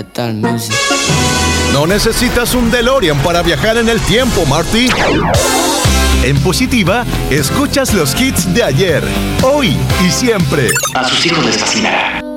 Metal Music. No necesitas un DeLorean para viajar en el tiempo, Marty. En Positiva, escuchas los hits de ayer, hoy y siempre. A sus hijos les fascinará.